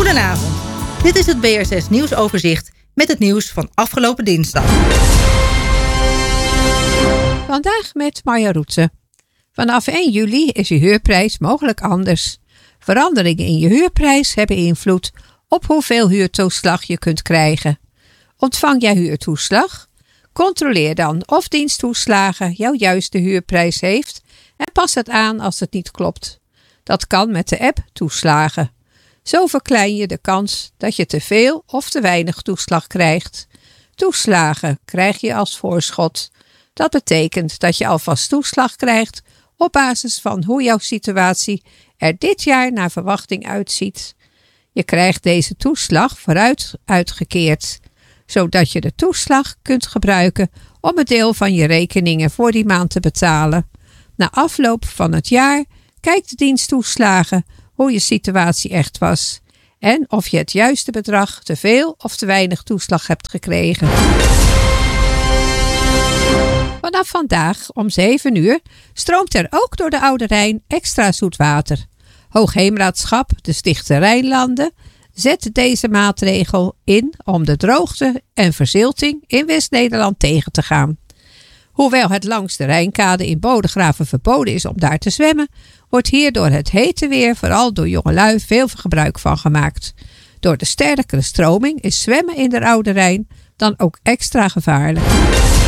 Goedenavond. Dit is het BRSS nieuwsoverzicht met het nieuws van afgelopen dinsdag. Vandaag met Marja Roetse. Vanaf 1 juli is je huurprijs mogelijk anders. Veranderingen in je huurprijs hebben invloed op hoeveel huurtoeslag je kunt krijgen. Ontvang jij huurtoeslag? Controleer dan of diensttoeslagen jouw juiste huurprijs heeft en pas het aan als het niet klopt. Dat kan met de app Toeslagen. Zo verklein je de kans dat je te veel of te weinig toeslag krijgt. Toeslagen krijg je als voorschot. Dat betekent dat je alvast toeslag krijgt op basis van hoe jouw situatie er dit jaar naar verwachting uitziet. Je krijgt deze toeslag vooruit uitgekeerd, zodat je de toeslag kunt gebruiken om een deel van je rekeningen voor die maand te betalen. Na afloop van het jaar kijkt de dienst toeslagen hoe je situatie echt was en of je het juiste bedrag te veel of te weinig toeslag hebt gekregen. Vanaf vandaag om 7 uur stroomt er ook door de Oude Rijn extra zoet water. Hoogheemraadschap de Stichte Rijnlanden zet deze maatregel in om de droogte en verzilting in West-Nederland tegen te gaan. Hoewel het langs de Rijnkade in Bodegraven verboden is om daar te zwemmen, wordt hier door het hete weer vooral door jongelui veel gebruik van gemaakt. Door de sterkere stroming is zwemmen in de Oude Rijn dan ook extra gevaarlijk.